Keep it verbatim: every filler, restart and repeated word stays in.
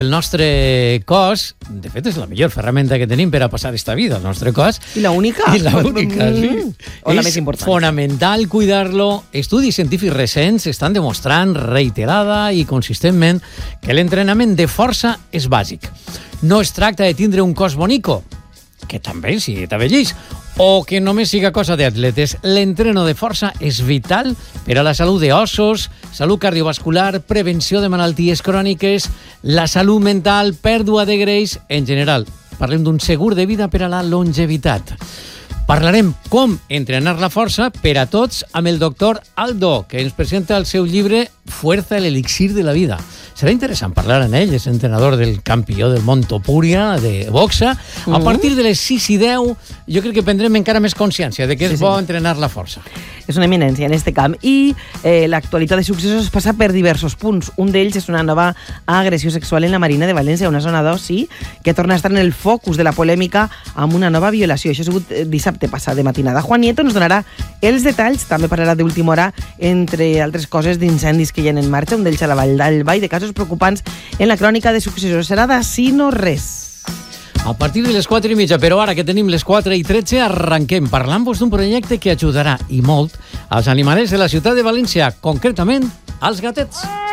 nostre cos, de fet és la millor ferramenta que tenim per a passar esta vida, el nostre cos. I la única. I la única, sí. O la és més important. fonamental cuidar-lo. Estudis científics recents estan demostrant reiterada i consistentment que l'entrenament de força és bàsic. No es tracta de tindre un cos bonico, que també sí, també llis, o que només siga cosa d'atletes. L'entreno de força és vital per a la salut d'ossos, salut cardiovascular, prevenció de malalties cròniques, la salut mental, pèrdua de greix, en general. Parlem d'un segur de vida per a la longevitat. Parlarem com entrenar la força per a tots amb el doctor Aldo, que ens presenta el seu llibre Fuerza, el elixir de la vida. Serà interessant parlar amb ell, és entrenador del campió del món Topúria, de boxa. A partir de les sis i deu, jo crec que prendrem encara més consciència de que és Sí, sí. bo entrenar la força. És una eminència en este camp. I eh, l'actualitat de successos passa per diversos punts. Un d'ells és una nova agressió sexual en la Marina de València, una zona d'oci que torna a estar en el focus de la polèmica amb una nova violació. Això ha sigut eh, dissabte passat de matinada. Juan Nieto ens donarà els detalls, també parlarà d'última hora, entre altres coses, d'incendis que hi ha en marxa, un d'ells a la Vall d'Alba, i de casos preocupants en la crònica de successos. Serà d'ací no res. A partir de les quatre i mitja, però ara que tenim les quatre i tretze, arranquem parlant-vos d'un projecte que ajudarà, i molt, als animalers de la ciutat de València, concretament als gatets.